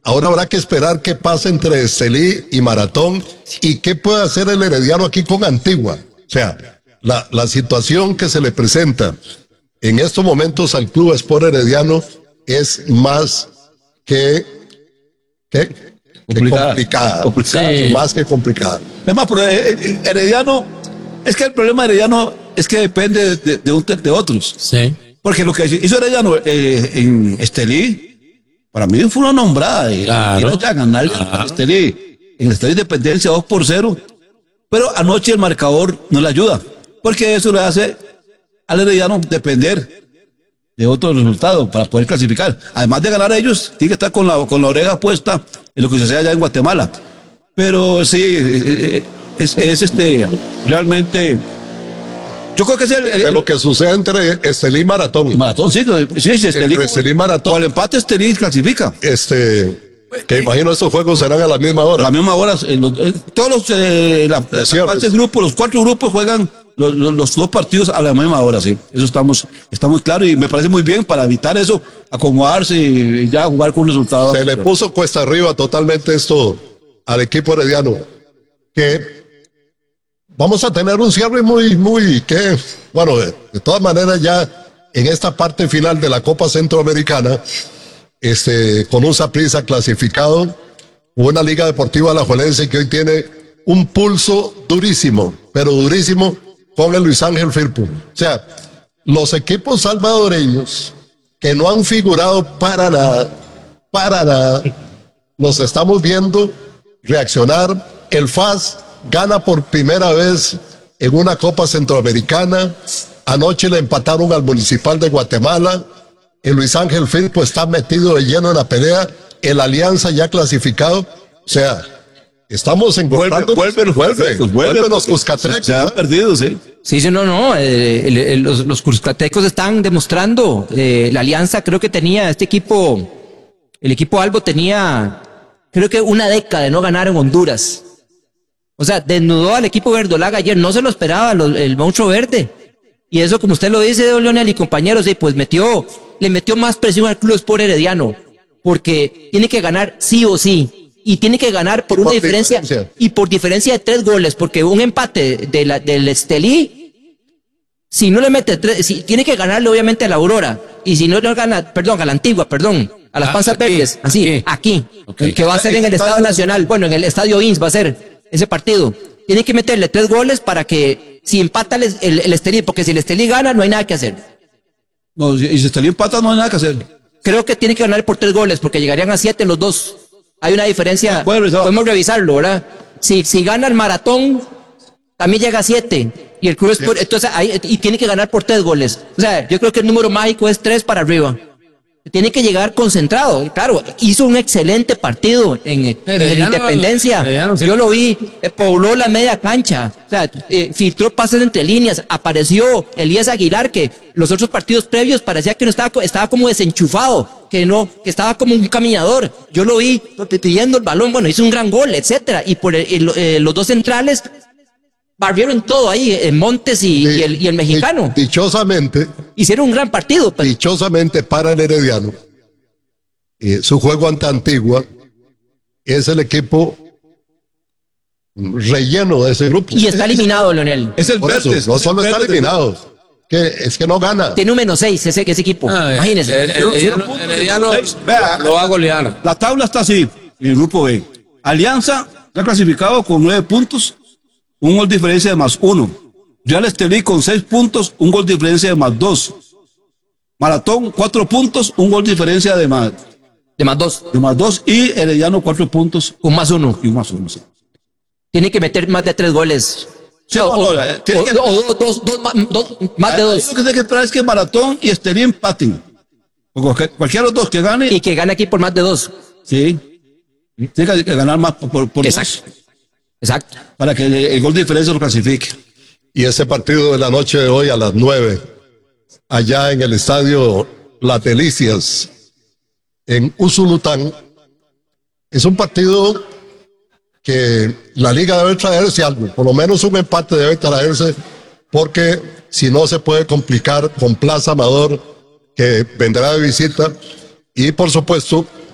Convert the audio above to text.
Ahora habrá que esperar qué pasa entre Estelí y Maratón y qué puede hacer el Herediano aquí con Antigua. O sea, la situación que se le presenta en estos momentos al Club Sport Herediano es más que complicada. Sí. Más que complicada. Es más, pero Herediano, es que el problema de Herediano es que depende de otros. Sí. Porque lo que hizo Herediano en Estelí, para mí fue una nombrada. Claro. Ir a ganar a Estelí, en el Estadio Independencia 2-0. Pero anoche el marcador no le ayuda. Porque eso le hace al Herediano depender de otros resultados para poder clasificar. Además de ganar a ellos, tiene que estar con la oreja puesta en lo que se hace allá en Guatemala. Pero sí, es realmente. Yo creo que es De lo que sucede entre Estelí y Maratón. Maratón, sí, Estelí. Entre Estelí y Maratón. Con el empate Estelí clasifica. Que imagino estos juegos serán a la misma A hora. la misma hora, todos los grupos, los 4 grupos juegan los 2 partidos a la misma hora, sí. Eso está muy claro y me parece muy bien para evitar eso, acomodarse y ya jugar con un resultado. Se le puso cuesta arriba totalmente esto al equipo herediano. Que vamos a tener un cierre bueno, de todas maneras ya en esta parte final de la Copa Centroamericana, con un Saprissa clasificado, una Liga Deportiva Alajuelense que hoy tiene un pulso durísimo, pero durísimo, con el Luis Ángel Firpo. O sea, los equipos salvadoreños que no han figurado para nada, los estamos viendo reaccionar. El FAS gana por primera vez en una Copa Centroamericana. Anoche le empataron al Municipal de Guatemala. El Luis Ángel Firpo está metido de lleno en la pelea. El Alianza ya clasificado. O sea, estamos encontrando. Vuelven los cuscatecos. Se han perdido, sí. Sí, no. Los cuscatecos están demostrando. La Alianza creo que tenía el equipo Albo tenía, creo que una década de no ganar en Honduras. O sea, desnudó al equipo verdolaga ayer, no se lo esperaba el monstruo verde. Y eso, como usted lo dice, don Leonel y compañeros, pues le metió más presión al Club Sport Herediano, porque tiene que ganar sí o sí. Y tiene que ganar por una diferencia. Y por diferencia de 3 goles, porque un empate del Estelí, si no le mete 3, tiene que ganarle obviamente a la Aurora. Y si no le gana, a la Antigua, a las Panzas Verdes, así, aquí. Okay. Que va a ser en el Estadio Nacional, bueno, en el Estadio INS va a ser ese partido. Tiene que meterle 3 goles para que si empata el Estelí, porque si el Estelí gana no hay nada que hacer. No, y si Estelí empata no hay nada que hacer. Creo que tiene que ganar por 3 goles, porque llegarían a 7 los dos. Hay una diferencia, podemos revisarlo, ¿verdad? Si gana el Maratón, también llega a 7. Y el Club Sport, entonces y tiene que ganar por 3 goles. O sea, yo creo que el número mágico es 3 para arriba. Tiene que llegar concentrado. Claro, hizo un excelente partido en Independencia. Yo lo vi, pobló la media cancha. O sea, filtró pases entre líneas. Apareció Elías Aguilar, que los otros partidos previos parecía que no estaba como desenchufado, que estaba como un caminador. Yo lo vi pidiendo el balón. Bueno, hizo un gran gol, etcétera. Y por los 2 centrales barrieron todo ahí, Montes y el mexicano. Dichosamente. Hicieron un gran partido. Pues. Dichosamente para el Herediano, su juego ante Antigua es el equipo relleno de ese grupo. Y está eliminado, Leonel. Es el verde. No solo está eliminado, es que no gana. Tiene un -6 ese equipo. Imagínese. Herediano lo va a golear. La tabla está así, en el grupo B. Alianza está clasificado con 9 puntos. Un gol de diferencia de +1. Real Estelí con 6 puntos, un gol de diferencia de +2. Maratón, 4 puntos, un gol de diferencia de +2. De +2 y Herediano 4 puntos. Un +1. Y un +1, sí. Tiene que meter más de 3 goles. Sí, o más de 2. Lo que tiene que traer es que Maratón y Estelí empaten. Cualquiera de los dos que gane. Y que gane aquí por más de 2. Sí. Tiene que ganar más por Exacto. 2. Exacto. Para que el gol de diferencia lo clasifique. Y ese partido de la noche de hoy a las 9, allá en el estadio Las Delicias, en Usulután, es un partido que la liga debe traerse algo, por lo menos un empate debe traerse, porque si no se puede complicar con Plaza Amador, que vendrá de visita, y por supuesto